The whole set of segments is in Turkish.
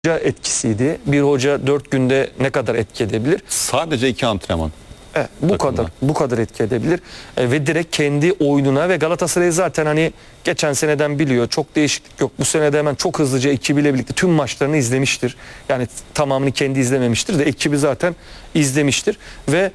hoca etkisiydi. Bir hoca 4 günde ne kadar etki edebilir? Sadece 2 antrenman. Bu kadar etki edebilir. Ve direkt kendi oyununa ve Galatasaray zaten hani geçen seneden biliyor. Çok değişiklik yok. Bu sene de hemen çok hızlıca ekibiyle birlikte tüm maçlarını izlemiştir. Yani tamamını kendi izlememiştir de ekibi zaten izlemiştir ve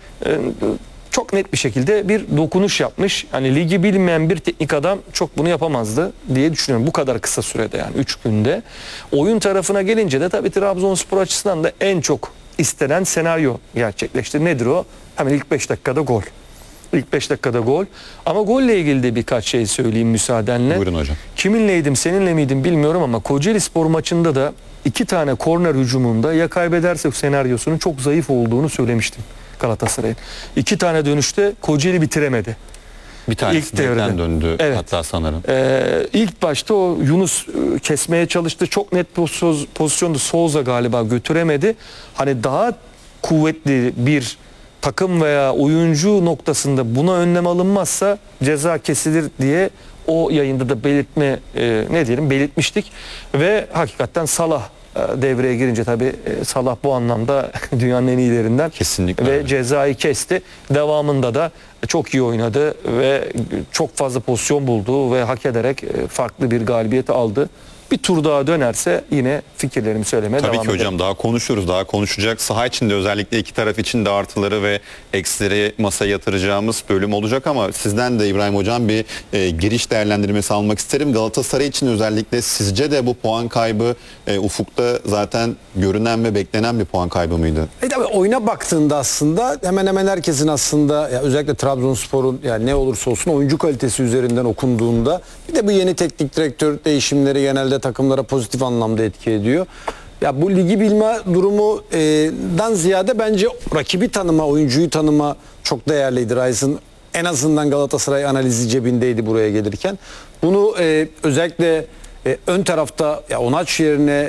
çok net bir şekilde bir dokunuş yapmış. Hani ligi bilmeyen bir teknik adam çok bunu yapamazdı diye düşünüyorum. Bu kadar kısa sürede, yani 3 günde. Oyun tarafına gelince de tabii Trabzonspor açısından da en çok istenen senaryo gerçekleşti. Nedir o? Hemen ilk 5 dakikada gol. İlk 5 dakikada gol. Ama golle ilgili de birkaç şey söyleyeyim müsaadenle. Buyurun hocam. Kiminleydim, seninle miydim bilmiyorum ama Kocaelispor maçında da 2 tane korner hücumunda ya kaybedersek senaryosunun çok zayıf olduğunu söylemiştim Galatasaray'ın. 2 tane dönüşte Kocaeli bitiremedi. Bir tanesi direkten döndü, evet. Hatta sanırım. İlk başta o Yunus kesmeye çalıştı. Çok net pozisyondu. Souza galiba götüremedi. Hani daha kuvvetli bir takım veya oyuncu noktasında buna önlem alınmazsa ceza kesilir diye o yayında da belirtmiştik. Ve hakikaten Salah devreye girince tabii Salah bu anlamda dünyanın en iyilerinden. Kesinlikle. Ve cezayı kesti. Devamında da çok iyi oynadı ve çok fazla pozisyon buldu ve hak ederek farklı bir galibiyet aldı. Bir tur daha dönerse yine fikirlerimi söylemeye devam Tabii ki ederim. hocam, daha konuşuruz, daha konuşacak. Saha içinde özellikle iki taraf için de artıları ve eksileri masaya yatıracağımız bölüm olacak ama sizden de İbrahim hocam bir giriş değerlendirmesi almak isterim. Galatasaray için özellikle sizce de bu puan kaybı ufukta zaten görünen ve beklenen bir puan kaybı mıydı? Tabii oyuna baktığında aslında hemen hemen herkesin aslında özellikle Trabzonspor'un yani ne olursa olsun oyuncu kalitesi üzerinden okunduğunda bir de bu yeni teknik direktör değişimleri genelde takımlara pozitif anlamda etki ediyor. Ya bu ligi bilme durumundan ziyade bence rakibi tanıma, oyuncuyu tanıma çok değerliydi. Rice'ın en azından Galatasaray analizi cebindeydi buraya gelirken. Bunu özellikle ön tarafta Onaç yerine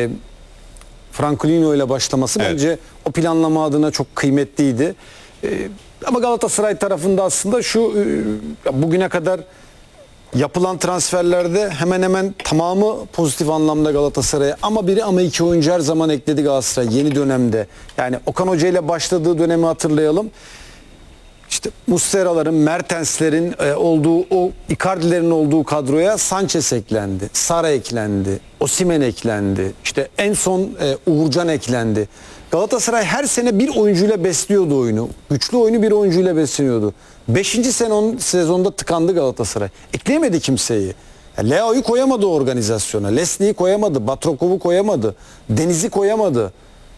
Francolino ile başlaması bence o planlama adına çok kıymetliydi. Ama Galatasaray tarafında aslında bugüne kadar yapılan transferlerde hemen hemen tamamı pozitif anlamda Galatasaray'a ama iki oyuncu her zaman ekledi Galatasaray yeni dönemde. Yani Okan Hoca ile başladığı dönemi hatırlayalım. İşte Muslera'ların, Mertens'lerin olduğu, o Icardi'lerin olduğu kadroya Sanchez eklendi, Sara eklendi, Osimhen eklendi. İşte en son Uğurcan eklendi. Galatasaray her sene bir oyuncuyla besliyordu oyunu. Güçlü oyunu bir oyuncuyla besleniyordu. 5. sezonda tıkandı Galatasaray. Ekleyemedi kimseyi. Leao'yu koyamadı organizasyona. Leslie'yi koyamadı. Batrokov'u koyamadı. Deniz'i koyamadı.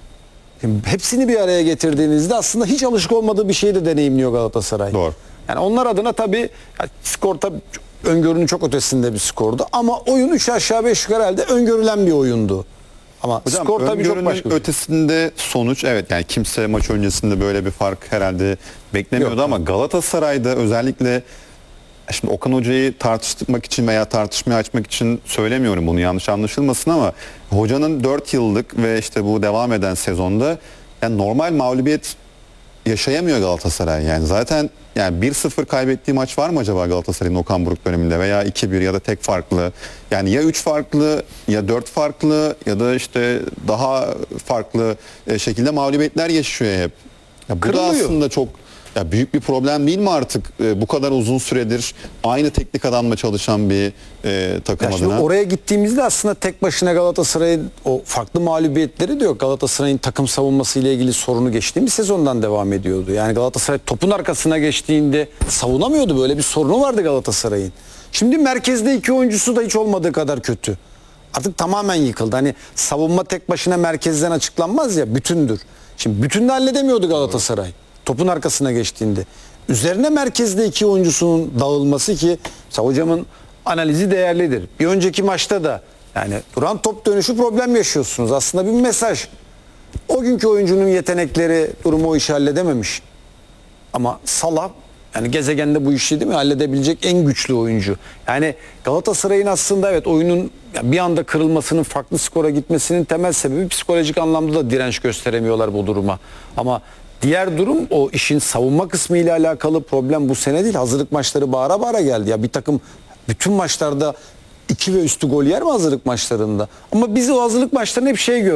Hepsini bir araya getirdiğinizde aslında hiç alışık olmadığı bir şeyi de deneyimliyor Galatasaray. Doğru. Yani onlar adına tabii skor tabii öngörünün çok ötesinde bir skordu. Ama oyun 3 aşağı 5 yukarı herhalde öngörülen bir oyundu. Ama hocam, skor tabii çok başka. ötesinde sonuç, evet, yani kimse maç öncesinde böyle bir fark herhalde beklemiyordu. Yok. Ama Galatasaray'da özellikle şimdi Okan Hoca'yı tartışmak için veya tartışmaya açmak için söylemiyorum, bunu yanlış anlaşılmasın, ama hocanın 4 yıllık ve işte bu devam eden sezonda yani normal mağlubiyet yaşayamıyor Galatasaray. Yani zaten 1-0 kaybettiği maç var mı acaba Galatasaray'ın Okan Buruk döneminde, veya 2-1 ya da tek farklı? Yani ya 3 farklı ya 4 farklı ya da işte daha farklı şekilde mağlubiyetler yaşıyor hep. Bu da aslında çok büyük bir problem değil mi artık bu kadar uzun süredir aynı teknik adamla çalışan bir takım adına? Oraya gittiğimizde aslında tek başına Galatasaray'ın o farklı mağlubiyetleri de yok. Galatasaray'ın takım savunması ile ilgili sorunu geçtiğimiz sezondan devam ediyordu. Yani Galatasaray topun arkasına geçtiğinde savunamıyordu. Böyle bir sorunu vardı Galatasaray'ın. Şimdi merkezde 2 oyuncusu da hiç olmadığı kadar kötü. Artık tamamen yıkıldı. Hani savunma tek başına merkezden açıklanmaz ya, bütündür. Şimdi bütünü halledemiyordu Galatasaray. Topun arkasına geçtiğinde. Üzerine merkezde 2 oyuncusunun dağılması ki hocamın analizi değerlidir. Bir önceki maçta da duran top dönüşü problem yaşıyorsunuz. Aslında bir mesaj. O günkü oyuncunun yetenekleri durumu o işi halledememiş. Ama Salah gezegende bu işi değil mi halledebilecek en güçlü oyuncu. Yani Galatasaray'ın aslında oyunun bir anda kırılmasının, farklı skora gitmesinin temel sebebi psikolojik anlamda da direnç gösteremiyorlar bu duruma. Ama diğer durum o işin savunma kısmı ile alakalı problem bu sene değil. Hazırlık maçları bağıra bağıra geldi. Ya bir takım bütün maçlarda 2 ve üstü gol yer mi hazırlık maçlarında? Ama biz o hazırlık maçlarında hep şey gördük.